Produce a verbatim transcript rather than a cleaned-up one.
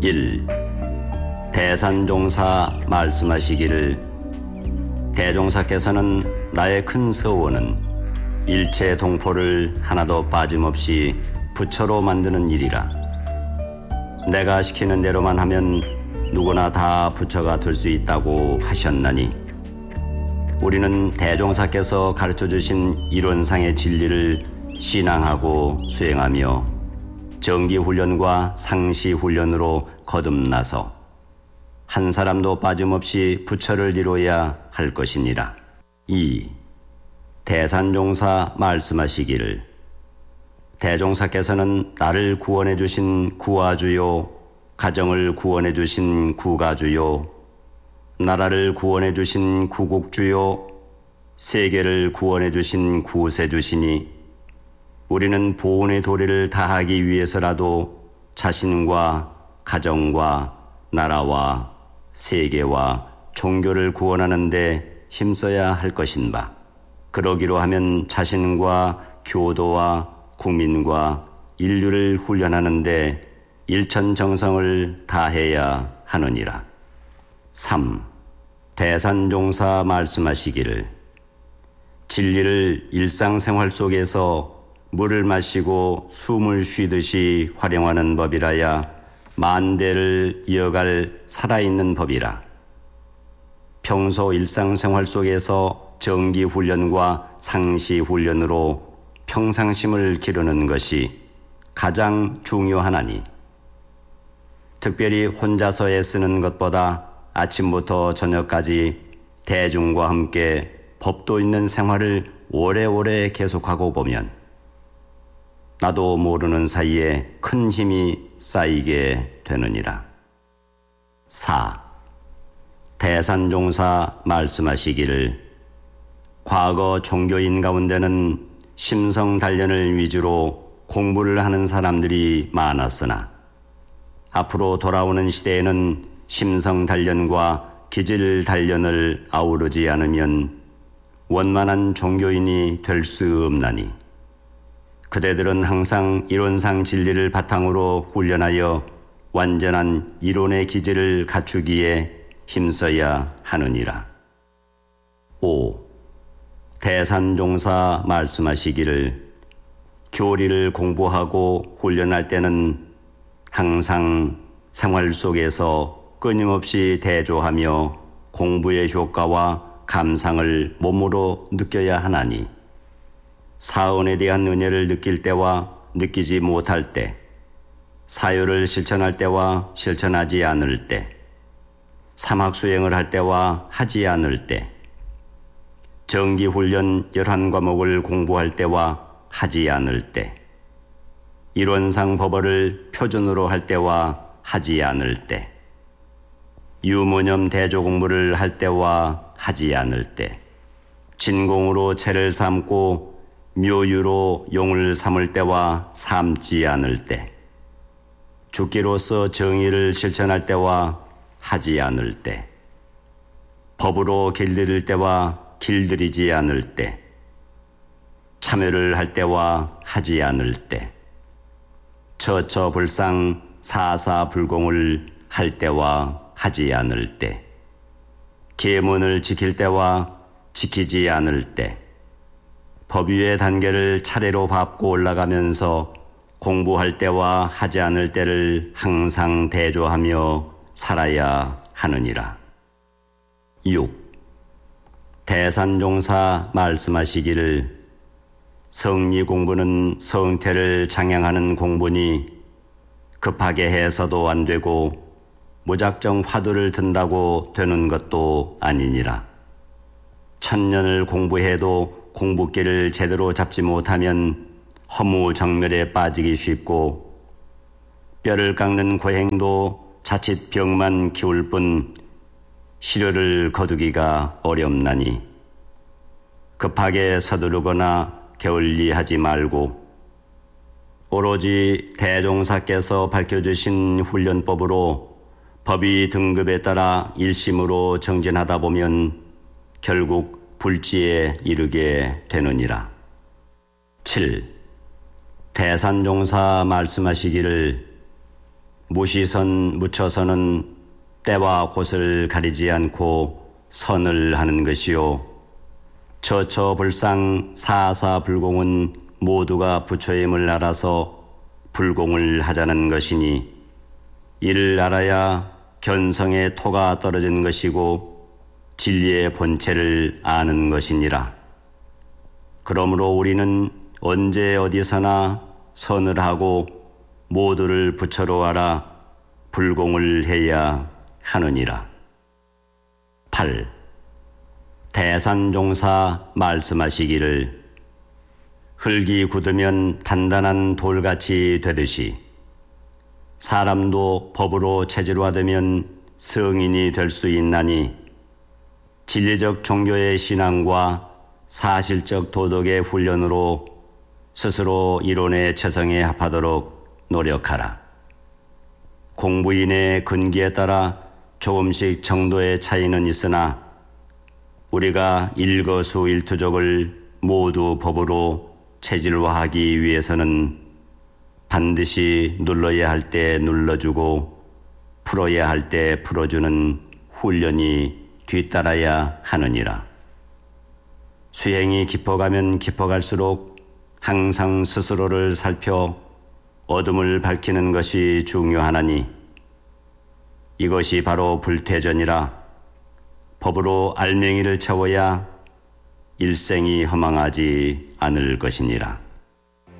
일. 대산종사 말씀하시기를 대종사께서는 나의 큰 서원은 일체 동포를 하나도 빠짐없이 부처로 만드는 일이라. 내가 시키는 대로만 하면 누구나 다 부처가 될 수 있다고 하셨나니 우리는 대종사께서 가르쳐주신 이론상의 진리를 신앙하고 수행하며 정기훈련과 상시훈련으로 거듭나서 한 사람도 빠짐없이 부처를 이루어야 할 것이니라. 이. 대산종사 말씀하시기를 대종사께서는 나를 구원해 주신 구화주요, 가정을 구원해 주신 구가주요, 나라를 구원해 주신 구국주요, 세계를 구원해 주신 구세주시니 우리는 보훈의 도리를 다하기 위해서라도 자신과 가정과 나라와 세계와 종교를 구원하는 데 힘써야 할 것인 바, 그러기로 하면 자신과 교도와 국민과 인류를 훈련하는 데 일천정성을 다해야 하느니라. 삼. 대산종사 말씀하시기를 진리를 일상생활 속에서 물을 마시고 숨을 쉬듯이 활용하는 법이라야 만대를 이어갈 살아있는 법이라. 평소 일상생활 속에서 정기훈련과 상시훈련으로 평상심을 기르는 것이 가장 중요하나니 특별히 혼자서 애쓰는 것보다 아침부터 저녁까지 대중과 함께 법도 있는 생활을 오래오래 계속하고 보면 나도 모르는 사이에 큰 힘이 쌓이게 되느니라. 사. 대산종사 말씀하시기를 과거 종교인 가운데는 심성단련을 위주로 공부를 하는 사람들이 많았으나 앞으로 돌아오는 시대에는 심성단련과 기질단련을 아우르지 않으면 원만한 종교인이 될 수 없나니 그대들은 항상 이론상 진리를 바탕으로 훈련하여 완전한 이론의 기질을 갖추기에 힘써야 하느니라. 오. 대산종사 말씀하시기를 교리를 공부하고 훈련할 때는 항상 생활 속에서 끊임없이 대조하며 공부의 효과와 감상을 몸으로 느껴야 하나니 사언에 대한 은혜를 느낄 때와 느끼지 못할 때, 사유를 실천할 때와 실천하지 않을 때, 사막수행을 할 때와 하지 않을 때, 정기훈련 열한 과목을 공부할 때와 하지 않을 때, 이론상 법어를 표준으로 할 때와 하지 않을 때, 유무념 대조공부를 할 때와 하지 않을 때, 진공으로 채를 삼고 묘유로 용을 삼을 때와 삼지 않을 때, 죽기로서 정의를 실천할 때와 하지 않을 때, 법으로 길들일 때와 길들이지 않을 때, 참여를 할 때와 하지 않을 때, 처처불상 사사불공을 할 때와 하지 않을 때, 계문을 지킬 때와 지키지 않을 때, 법 위의 단계를 차례로 밟고 올라가면서 공부할 때와 하지 않을 때를 항상 대조하며 살아야 하느니라. 육. 대산종사 말씀하시기를 성리 공부는 성태를 장양하는 공부니 급하게 해서도 안 되고 무작정 화두를 든다고 되는 것도 아니니라. 천년을 공부해도 공부길을 제대로 잡지 못하면 허무정멸에 빠지기 쉽고 뼈를 깎는 고행도 자칫 병만 키울 뿐 시료를 거두기가 어렵나니 급하게 서두르거나 게을리하지 말고 오로지 대종사께서 밝혀주신 훈련법으로 법의 등급에 따라 일심으로 정진하다 보면 결국 불지에 이르게 되느니라. 칠. 대산종사 말씀하시기를 무시선 묻혀서는 때와 곳을 가리지 않고 선을 하는 것이요 처처불상 사사불공은 모두가 부처임을 알아서 불공을 하자는 것이니 이를 알아야 견성의 토가 떨어진 것이고 진리의 본체를 아는 것이니라. 그러므로 우리는 언제 어디서나 선을 하고 모두를 부처로 알아 불공을 해야 하느니라. 팔. 대산종사 말씀하시기를 흙이 굳으면 단단한 돌같이 되듯이 사람도 법으로 체질화되면 성인이 될 수 있나니 진리적 종교의 신앙과 사실적 도덕의 훈련으로 스스로 이론의 체성에 합하도록 노력하라. 공부인의 근기에 따라 조금씩 정도의 차이는 있으나 우리가 일거수일투족을 모두 법으로 체질화하기 위해서는 반드시 눌러야 할 때 눌러주고 풀어야 할 때 풀어주는 훈련이 뒤따라야 하느니라. 수행이 깊어가면 깊어갈수록 항상 스스로를 살펴 어둠을 밝히는 것이 중요하나니 이것이 바로 불퇴전이라. 법으로 알맹이를 채워야 일생이 허망하지 않을 것이니라.